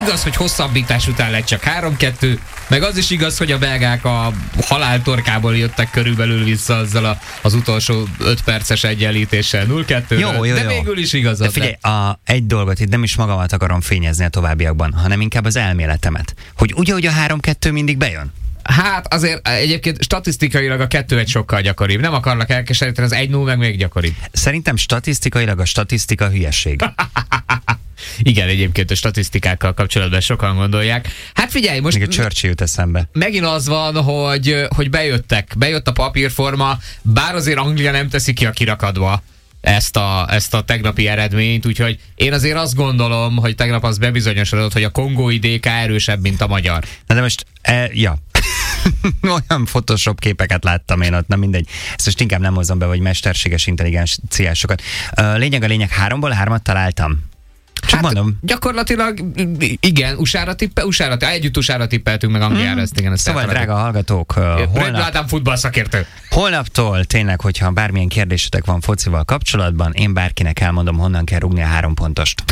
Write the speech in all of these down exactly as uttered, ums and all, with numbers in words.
Igaz, hogy hosszabbítás után lett csak három kettő, meg az is igaz, hogy a belgák a haláltorkából jöttek körülbelül vissza azzal a, az utolsó öt perces egyenlítéssel nulla kettő. Jó, jó, de jó. végül is igazad. De figyelj, a, egy dolgot itt nem is magamat akarom fényezni a továbbiakban, hanem inkább az elméletemet. Hogy ugye, hogy a három kettő mindig bejön? Hát azért egyébként statisztikailag a kettő egy sokkal gyakoribb. Nem akarlak elkeseríteni, az egy null meg még gyakoribb. Szerintem statisztikailag a statisztika hülyeség. Igen, egyébként a statisztikákkal kapcsolatban sokan gondolják. Hát figyelj, most... Még a Churchill jut eszembe. Megint az van, hogy, hogy bejöttek, bejött a papírforma, bár azért Anglia nem teszi ki a kirakatba ezt a, ezt a tegnapi eredményt, úgyhogy én azért azt gondolom, hogy tegnap az bebizonyosodott, hogy a kongói dé ká erősebb, mint a magyar. Na de most, e, ja... olyan Photoshop képeket láttam én ott, nem mindegy. Ezt most inkább nem hozom be, hogy mesterséges intelligenciásokat. Lényeg a lényeg, háromból hármat találtam. Csak hát mondom. Gyakorlatilag igen, u es á-ra tippe, u es á-ra, együtt u es á-ra tippeltünk meg Angliára, hmm. ezt igen. Ezt szóval drága hallgatók, holnap, futballszakértő. Holnaptól tényleg, hogyha bármilyen kérdésetek van focival kapcsolatban, én bárkinek elmondom, honnan kell rúgni a három pontost.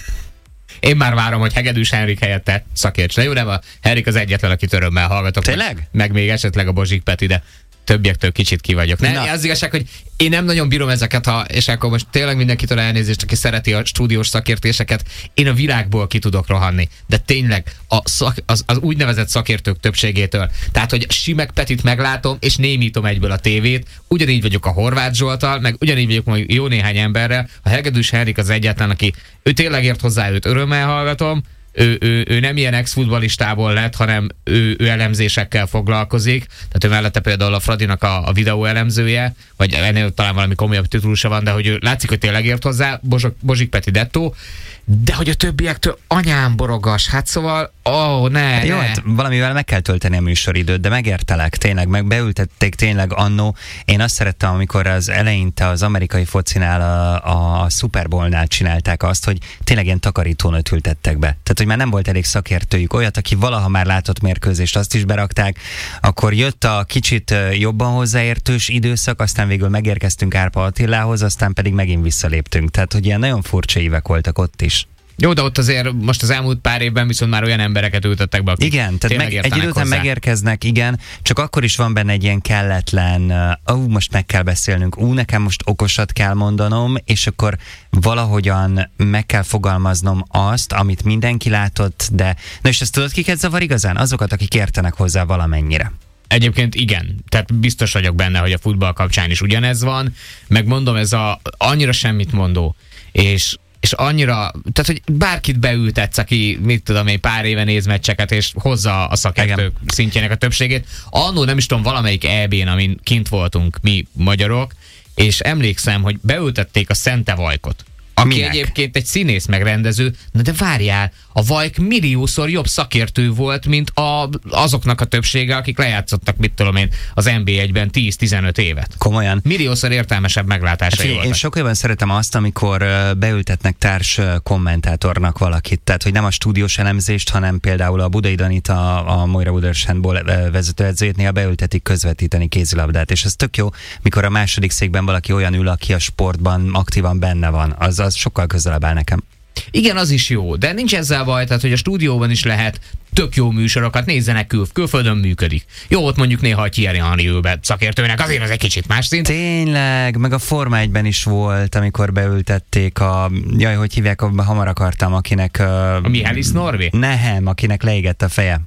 Én már várom, hogy Hegedűs Henrik helyette szakérts. De jó, nem a Henrik az egyetlen, akit örömmel hallgatok. Tényleg? Meg, meg még esetleg a Bozsik Peti, de többiektől kicsit ki vagyok. Ne, az igazság, hogy én nem nagyon bírom ezeket, ha, és akkor most tényleg mindenkitől elnézést, aki szereti a stúdiós szakértéseket, én a világból ki tudok rohanni. De tényleg a szak, az, az úgynevezett szakértők többségétől. Tehát, hogy Simek Petit meglátom, és némítom egyből a tévét, ugyanígy vagyok a Horváth Zsolttal, meg ugyanígy vagyok majd jó néhány emberrel. A Hegedűs Henrik az egyetlen, aki ő tényleg ért hozzá, őt örömmel hallgatom. Ő, ő, ő nem ilyen ex-futballistából lett, hanem ő, ő elemzésekkel foglalkozik. Tehát ő mellette például a Fradinak a, a videó elemzője, vagy ennél talán valami komolyabb titulusa van, de hogy ő látszik, hogy tényleg ért hozzá, Bozsok, Bozsik Peti dettó, de hogy a többiektől anyám borogas, hát szóval, ó, oh, ne, hát jó, ne. hát valamivel meg kell tölteni a műsoridőt, de megértelek, tényleg, meg beültették tényleg annó. Én azt szerettem, amikor az eleinte az amerikai focinál, a, a Super Bowl-nál csinálták azt, hogy tényleg ilyen takarítónőt ültettek be. Tehát, hogy már nem volt elég szakértőjük, olyat, aki valaha már látott mérkőzést, azt is berakták, akkor jött a kicsit jobban hozzáértős időszak, aztán végül megérkeztünk Árpa Attilához, aztán pedig megint visszaléptünk. Tehát, hogy ilyen nagyon furcsa évek voltak ott is. Jó, de ott azért most az elmúlt pár évben viszont már olyan embereket ültettek be, akik igen, tehát meg, egy idő után megérkeznek, igen, csak akkor is van benne egy ilyen kelletlen, ó, uh, most meg kell beszélnünk, ú, uh, nekem most okosat kell mondanom, és akkor valahogyan meg kell fogalmaznom azt, amit mindenki látott, de... Na és ezt tudod, kiket zavar igazán? Azokat, akik értenek hozzá valamennyire. Egyébként igen, tehát biztos vagyok benne, hogy a futball kapcsán is ugyanez van, meg mondom, ez a annyira semmit mondó, és és annyira, tehát hogy bárkit beültetsz, aki, mit tudom én, pár éve néz meccseket, és hozza a szakértők szintjének a többségét. Annó nem is tudom, valamelyik é bén, amin kint voltunk mi magyarok, és emlékszem, hogy beültették a Szente Vajkot, aki minek? Egyébként egy színész megrendező, na de várjál, a Vajk milliószor jobb szakértő volt, mint a, azoknak a többsége, akik lejátszottak, mit tudom én, az en bé egyben tíz-tizenöt évet. Komolyan. Milliószor értelmesebb meglátásai hát, voltak. Én sokkal jobban szeretem azt, amikor beültetnek társ kommentátornak valakit, tehát hogy nem a stúdiós elemzést, hanem például a Budai Danit, a, a Moira Wooders Handball vezetőedzőjét néha beültetik közvetíteni kézilabdát, és ez tök jó, mikor a második székben valaki olyan ül, aki a sportban aktívan benne van, az, az sokkal közelebb áll nekem. Igen, az is jó, de nincs ezzel baj, tehát hogy a stúdióban is lehet tök jó műsorokat, nézzenek kül, külföldön működik. Jó, ott mondjuk néha a Thierry Henry ül be szakértőnek, azért az egy kicsit más szint. Tényleg, meg a Forma egyben is volt, amikor beültették a, jaj, hogy hívják, hamar akartam, akinek... A, a Mihály Norvé? Nem, akinek leégett a feje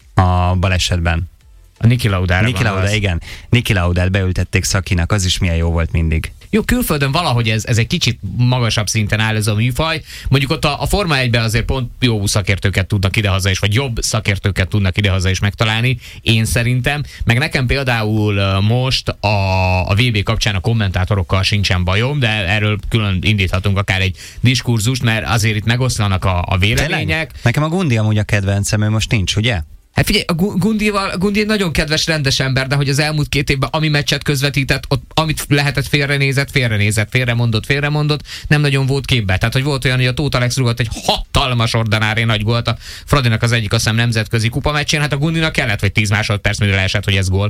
a balesetben. A Niki Laudára. Niki Lauda, igen. Niki Laudát beültették Szakinak, az is milyen jó volt mindig. Jó, külföldön valahogy ez, ez egy kicsit magasabb szinten áll ez a műfaj. Mondjuk ott a, a Forma egyben azért pont jó szakértőket tudnak idehaza is, vagy jobb szakértőket tudnak idehaza is megtalálni, én szerintem. Meg nekem például most a, a vé bé kapcsán a kommentátorokkal sincsen bajom, de erről külön indíthatunk akár egy diskurzust, mert azért itt megoszlanak a, a vélemények. Tényleg? Nekem a Gundi amúgy a kedvencem, ő most nincs, ugye? Hát figyelj, a Gundival, Gundi egy nagyon kedves, rendes ember, de hogy az elmúlt két évben ami meccset közvetített, ott amit lehetett félrenézett, félrenézett, félremondott, félremondott, nem nagyon volt képbe. Tehát, hogy volt olyan, hogy a Tóth Alex rúgott egy hatalmas ordinári nagy gólt a Fradinak az egyik, azt hiszem, nemzetközi kupa meccsén, hát a Gundinak kellett, hogy tíz másodperc, mire leesett, hogy ez gól.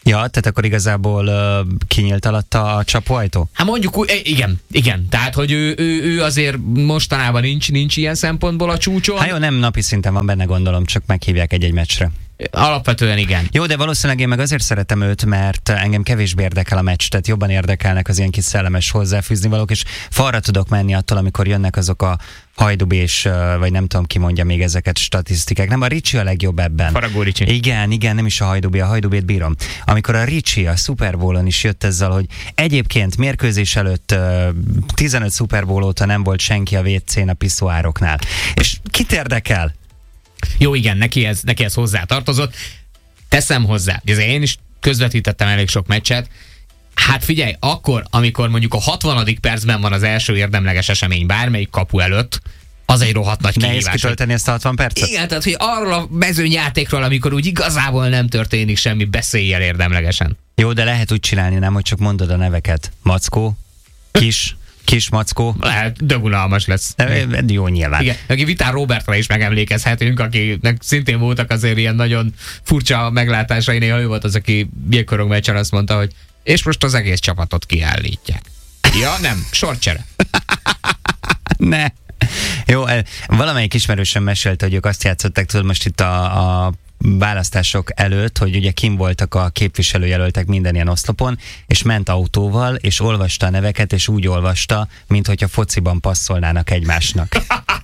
Ja, tehát akkor igazából uh, kinyílt alatta a csapóajtó? Hát mondjuk, igen, igen. Tehát, hogy ő, ő, ő azért mostanában nincs, nincs ilyen szempontból a csúcson. Hát jó, nem napi szinten van benne, gondolom, csak meghívják egy-egy meccsre. Alapvetően igen. Jó, de valószínűleg én meg azért szeretem őt, mert engem kevésbé érdekel a meccs, tehát jobban érdekelnek az ilyen kis szellemes hozzáfűzni valók, és falra tudok menni attól, amikor jönnek azok a Hajdub és, vagy nem tudom ki mondja még ezeket statisztikák. Nem, a Ricsi a legjobb ebben. Faragó Ricsi. Igen, igen, nem is a Hajdubi, a Hajdubét bírom. Amikor a Ricsi a Super Bowl-on is jött ezzel, hogy egyébként mérkőzés előtt tizenöt Super Bowl óta nem volt senki a vé cén a piszoároknál. És kit érdekel? Jó, igen, neki ez, neki ez hozzá tartozott. Teszem hozzá, ezért én is közvetítettem elég sok meccset. Hát figyelj, akkor, amikor mondjuk a hatvanadik percben van az első érdemleges esemény bármelyik kapu előtt, az egy rohadt nagy kihívás. Nehéz kitölteni ezt a hatvan percet? Igen, tehát hogy arról a mezőnyjátékról, amikor úgy igazából nem történik semmi, beszélj el érdemlegesen. Jó, de lehet úgy csinálni, nem, hogy csak mondod a neveket. Mackó, Kis... Kis Mackó. Lehet, dögunalmas lesz. Jó, nyilván. Igen, aki Vitán Robertra is megemlékezhetünk, akinek szintén voltak azért ilyen nagyon furcsa meglátásai, néha ő volt az, aki jégkorong meccsen azt mondta, hogy és most az egész csapatot kiállítják. Ja, nem, sorcsere. Ne. Jó, valamelyik ismerősen mesélte, hogy ők azt játszották, tudod, most itt a, a választások előtt, hogy ugye kim voltak a képviselőjelöltek minden ilyen oszlopon, és ment autóval, és olvasta a neveket, és úgy olvasta, mint hogyha fociban passzolnának egymásnak.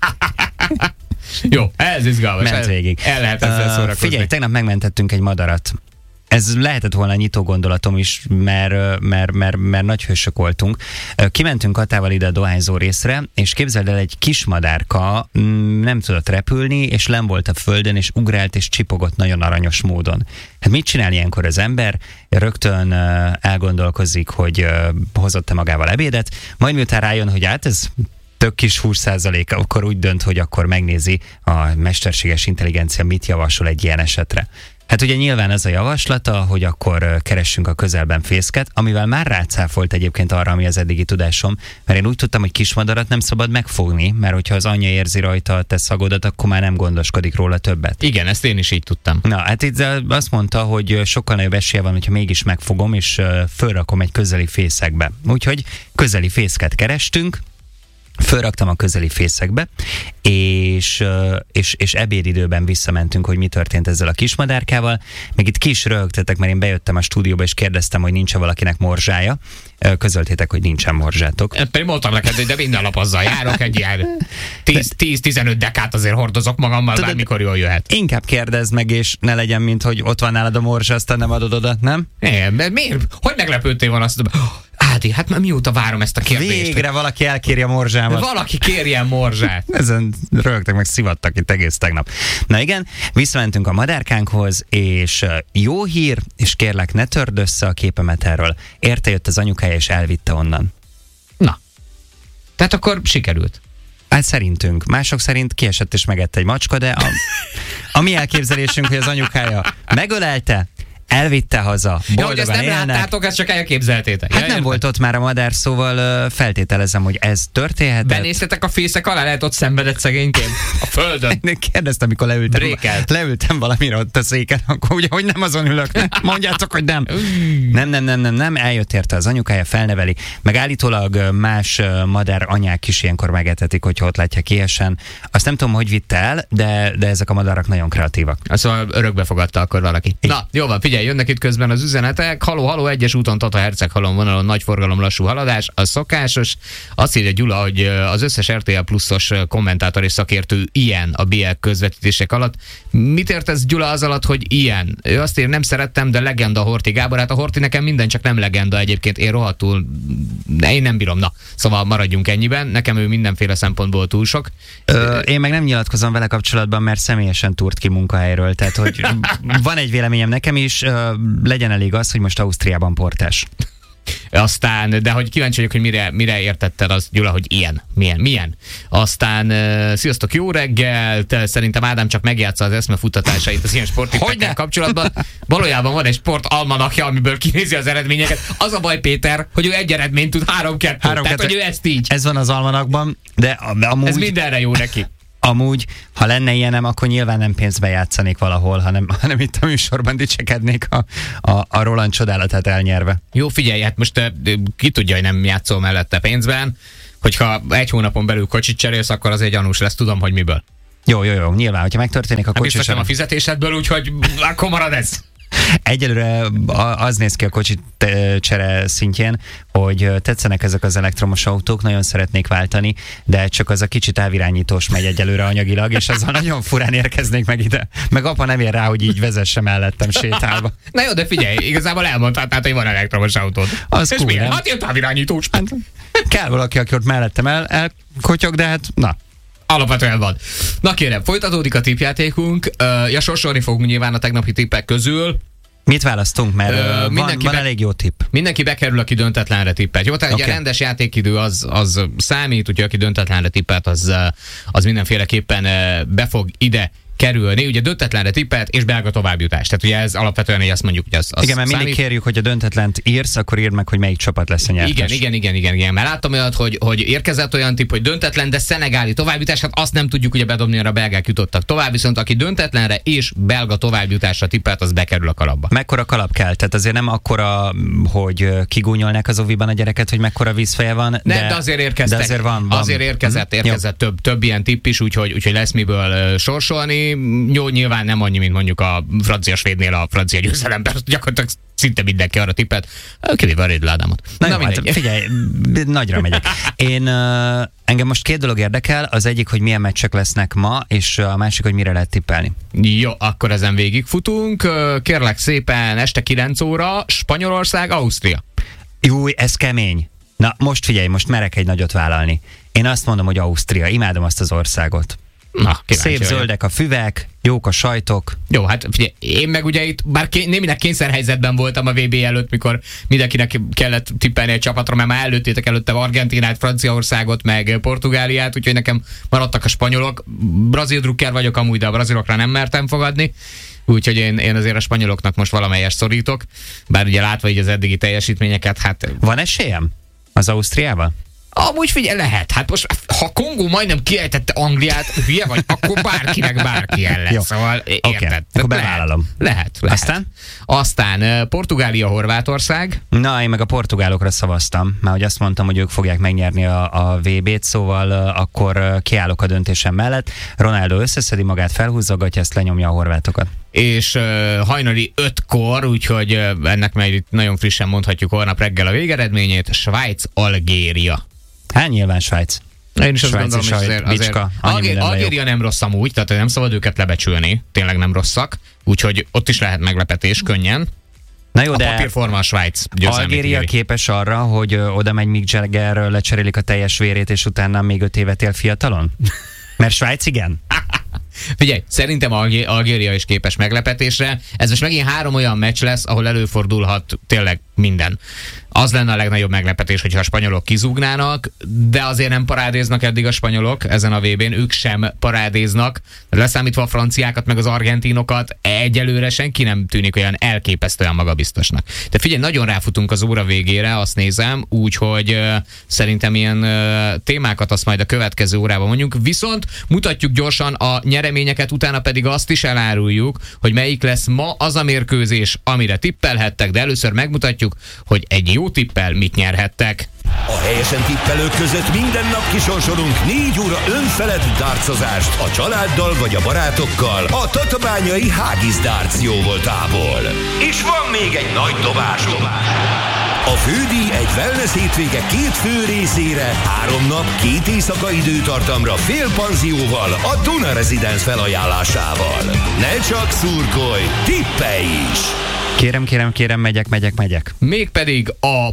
Jó, ez izgalmas. Ment végig. El lehet ezzel szórakozni. Figyelj, tegnap megmentettünk egy madarat. Ez lehetett volna nyitó gondolatom is, mert, mert, mert, mert nagy hősök voltunk. Kimentünk Katával ide a dohányzó részre, és képzeld el, egy kis madárka nem tudott repülni, és len volt a földön, és ugrált, és csipogott nagyon aranyos módon. Hát mit csinál ilyenkor az ember? Rögtön elgondolkozik, hogy hozott-e magával ebédet, majd miután rájön, hogy hát ez tök kis húsz százalék, akkor úgy dönt, hogy akkor megnézi a mesterséges intelligencia mit javasol egy ilyen esetre. Hát ugye nyilván ez a javaslata, hogy akkor keressünk a közelben fészket, amivel már rácáfolt egyébként arra, ami az eddigi tudásom, mert én úgy tudtam, hogy kismadarat nem szabad megfogni, mert hogyha az anyja érzi rajta a te szagodat, akkor már nem gondoskodik róla többet. Igen, ezt én is így tudtam. Na, hát itt azt mondta, hogy sokkal nagyobb esélye van, hogyha mégis megfogom, és fölrakom egy közeli fészekbe. Úgyhogy közeli fészket kerestünk, fölraktam a közeli fészekbe, és, és, és ebédidőben visszamentünk, hogy mi történt ezzel a kismadárkával. Még itt ki is röhögtetek, mert én bejöttem a stúdióba, és kérdeztem, hogy nincs-e valakinek morzsája. Közöltétek, hogy nincsen morzsátok. Pedig mondtam neked, hogy de minden nap azzal járok, egy ilyen tíz-tizenöt dekát azért hordozok magammal, tudod, bármikor jól jöhet. Inkább kérdezd meg, és ne legyen, mint hogy ott van nálad a morzsa, aztán nem adod oda, nem? Nem, mert miért? Hogy meglepődtél van azt? Ádi, hát már mióta várom ezt a kérdést? Végre valaki elkéri a morzsámat. Valaki kérjen morzsát. Ezen rögtek meg szivattak itt egész tegnap. Na igen, visszamentünk a madárkánkhoz, és jó hír, és kérlek, ne törd össze a képemet erről. Érte jött az anyukája, és elvitte onnan. Na, tehát akkor sikerült. Hát szerintünk. Mások szerint kiesett és megette egy macska, de a, a mi elképzelésünk, hogy az anyukája megölelte, elvitte haza, boldogan ja, hogy ezt nem élnek. láttátok, ezt csak elképzeltétek. Hát ja, nem értem. volt ott már a madár, szóval uh, feltételezem, hogy ez történhetett. Benéztetek a fészek alá, lehet ott szenvedett szegényként a földön. Kérdeztem, amikor leültem, Brékelt. leültem valamire ott a széken, akkor ugye, hogy nem azon ülök. Ne? Mondjátok, hogy nem. nem, nem, nem, nem, nem, eljött érte az anyukája, felneveli. Meg állítólag más madár anyák is ilyenkor megetetik, hogyha ott látják kiesen. Azt nem tudom, hogy vitte el, de, de ezek a madarak nagyon kreatívak. Szóval örökbe fogadta akkor valaki. Így. Na, jó van, figyelj, jönnek itt közben az üzenetek. Haló, haló, egyes úton Tata Herceg halom vonalon, nagy forgalom, lassú haladás, az szokásos. Azt írja Gyula, hogy az összes er té el pluszos kommentátor és szakértő ilyen a bé el közvetítések alatt. Mit ért ez Gyula az alatt, hogy ilyen? Ő azt ír, nem szerettem, de legenda Horthy Gábor. Hát a Horthy nekem minden, csak nem legenda egyébként. Én rohadtul, én nem bírom. Na, szóval maradjunk ennyiben. Nekem ő mindenféle szempontból túl sok. Ö, én meg nem nyilatkozom vele kapcsolatban, mert személyesen túrt ki munkahelyről. Tehát, hogy van egy véleményem nekem is, legyen elég az, hogy most Ausztriában portás. Aztán, de hogy kíváncsi vagyok, hogy mire, mire értetted az, Gyula, hogy ilyen, milyen, milyen. Aztán, uh, sziasztok, jó reggelt, szerintem Ádám csak megjátsza az eszmefuttatásait az ilyen sporttippekkel kapcsolatban. Valójában van egy sport almanakja, amiből kinézi az eredményeket. Az a baj, Péter, hogy ő egy eredményt tud, három-kettő. Tehát, hogy ő ezt így. Ez van az almanakban, de amúgy... Ez mindenre jó neki. Amúgy, ha lenne ilyenem, akkor nyilván nem pénzbe játszanék valahol, hanem, hanem itt a műsorban dicsekednék a, a, a Roland csodálatát elnyerve. Jó, figyelj, hát most ki tudja, hogy nem játszol mellette pénzben, hogyha egy hónapon belül kocsit cserélsz, akkor azért gyanús lesz, tudom, hogy miből. Jó, jó, jó, nyilván, hogyha megtörténik a kocsit... Hát biztos nem a fizetésedből, úgyhogy akkor marad ez. Egyelőre az néz ki a kocsit csere szintjén, hogy tetszenek ezek az elektromos autók, nagyon szeretnék váltani, de csak az a kicsi távirányítós megy egyelőre anyagilag, és azzal nagyon furán érkeznék meg ide. Meg apa nem ér rá, hogy így vezesse mellettem sétálva. Na jó, de figyelj, igazából elmondhatnád, hogy van elektromos autód. Az cool, milyen? Hát ilyen távirányítós. Hát, kell valaki, aki ott mellettem el, elkotyog, de hát na. Alapvetően van. Na kérem, folytatódik a tippjátékunk. Uh, ja, sorsolni fogunk nyilván a tegnapi tippek közül. Mit választunk, mert uh, van, van be, elég jó tipp. Mindenki bekerül, aki döntetlenre tippelt. Jó, tehát okay. Ugye a rendes játékidő az, az számít, úgyhogy aki döntetlenre tippelt, az, az mindenféleképpen be fog ide kerülni. Ugye döntetlenre tippelt és belga továbbjutás. Tehát ugye ez alapvetően így azt mondjuk, hogy az, az igen, mert mindig kérjük, hogy a döntetlent írsz, akkor írd meg, hogy melyik csapat lesz a nyertes. Igen, igen, igen, igen, igen. Mert láttam olyat, hogy, hogy érkezett olyan tipp, hogy döntetlen, de szenegáli továbbjutás, hát azt nem tudjuk ugye bedobni, arra a belgák jutottak tovább, viszont aki döntetlenre és belga továbbjutásra tippelt, az bekerül a kalapba. Mekkora kalap kell? Tehát azért nem akkora, hogy kigúnyolnak az oviban a gyereket, hogy mekkora vízfeje van. De, nem, de azért érkeztek. De azért van, van. Azért érkezett, érkezett több, több ilyen tipp is, úgyhogy, úgyhogy lesz miből sorsolni. Jó, nyilván nem annyi, mint mondjuk a francia-svédnél a francia győzelemben, gyakorlatilag szinte mindenki arra tippet. Kivéve a Rédl Ádámot. Na, Na jó, hát figyelj, nagyra megyek. Én, uh, engem most két dolog érdekel, az egyik, hogy milyen meccsek lesznek ma, és a másik, hogy mire lehet tippelni. Jó, akkor ezen végigfutunk. Kérlek szépen, este kilenc óra, Spanyolország, Ausztria. Jó, ez kemény. Na, most figyelj, most merek egy nagyot vállalni. Én azt mondom, hogy Ausztria. Imádom azt az országot. Na, szép zöldek a füvek, jók a sajtok. Jó, hát figyelj, én meg ugye itt, bár ké, némileg kényszerhelyzetben voltam a vé bé előtt, mikor mindenkinek kellett tippelni egy csapatra, mert már előttétek előtte Argentinát, Franciaországot, meg Portugáliát, úgyhogy nekem maradtak a spanyolok. Brazil drukker vagyok amúgy, de a brazilokra nem mertem fogadni. Úgyhogy én, én azért a spanyoloknak most valamelyest szorítok, bár ugye látva így az eddigi teljesítményeket, hát... Van esélyem az Ausztriával? Amúgy figyelj, lehet. Hát most, ha Kongó majdnem kiejtette Angliát, hülye vagy, akkor bárkinek bárki ellen. Jó. Szóval érted. Okay. Akkor bevállalom. Lehet, lehet, lehet. Aztán? Aztán Portugália, Horvátország. Na, én meg a portugálokra szavaztam, mert hogy azt mondtam, hogy ők fogják megnyerni a, a vé bét, szóval uh, akkor kiállok a döntésem mellett. Ronaldo összeszedi magát, felhúzogatja, ezt lenyomja a horvátokat. És uh, hajnali ötkor, úgyhogy uh, ennek meg itt nagyon frissen mondhatjuk holnap reggel a végeredményét, Svájc-Algéria. Hát nyilván Svájc. Én is azt gondolom, hogy azért, azért Algéria, Algéria nem rossz amúgy, tehát nem szabad őket lebecsülni, tényleg nem rosszak, úgyhogy ott is lehet meglepetés könnyen. Na jó, a de papírforma a Svájc. Algéria képes arra, hogy oda megy Mick Jagger, lecserélik a teljes vérét, és utána még öt évet él fiatalon? Mert Svájc igen? Figyelj, szerintem Algé- Algéria is képes meglepetésre. Ez most megint három olyan meccs lesz, ahol előfordulhat tényleg minden. Az lenne a legnagyobb meglepetés, hogyha a spanyolok kizúgnának, de azért nem parádéznak eddig a spanyolok ezen a vé bén, ők sem parádéznak. Leszámítva a franciákat, meg az argentinokat, egyelőre senki nem tűnik olyan elképesztően magabiztosnak. De figyelj, nagyon ráfutunk az óra végére, azt nézem, úgyhogy uh, szerintem ilyen uh, témákat azt majd a következő órában mondjuk. Viszont mutatjuk gyorsan a nyereményeket, utána pedig azt is eláruljuk, hogy melyik lesz ma az a mérkőzés, amire tippelhettek, de először megmutatjuk, hogy egy jó tippel mit nyerhettek. A helyesen tippelők között minden nap kisorsolunk négy óra önfelett dárcozást a családdal vagy a barátokkal a tatabányai Hágis Darts jóvoltából. És van még egy nagy dobásunk. A fődíj egy wellness hétvége két fő részére, három nap, két éjszaka időtartamra fél panzióval a Duna Residence felajánlásával. Ne csak szurkolj, tippelj is! Kérem, kérem, kérem, megyek, megyek, megyek. Mégpedig a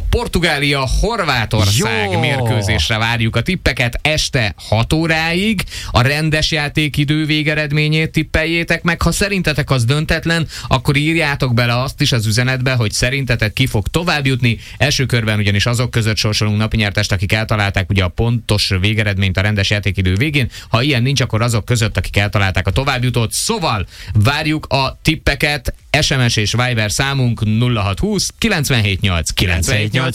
Portugália-Horvátország mérkőzésre várjuk a tippeket este hat óráig. A rendes játékidő végeredményét tippeljétek meg. Ha szerintetek az döntetlen, akkor írjátok bele azt is az üzenetbe, hogy szerintetek ki fog tovább jutni. Első körben ugyanis azok között sorsolunk napi nyertest, akik eltalálták ugye a pontos végeredményt a rendes játékidő végén. Ha ilyen nincs, akkor azok között, akik eltalálták a továbbjutót. Szóval várjuk a tippeket. es em es és Viber számunk nulla hat húsz kilencvenhét nyolc kilencvenhét nyolc.